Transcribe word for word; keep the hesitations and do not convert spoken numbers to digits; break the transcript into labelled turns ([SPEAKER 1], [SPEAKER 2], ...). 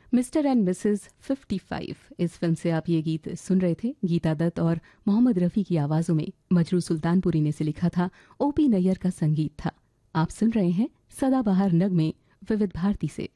[SPEAKER 1] Mister and Mrs fifty five, इस film से आप ये गीत सुन रहे थे। गीता दत्त और मोहम्मद रफ़ी की आवाज़ों में मजरू सुल्तानपुरी ने से लिखा था, ओपी नैयर का संगीत था। आप सुन रहे हैं सदाबहार नगमे विविध भारती से।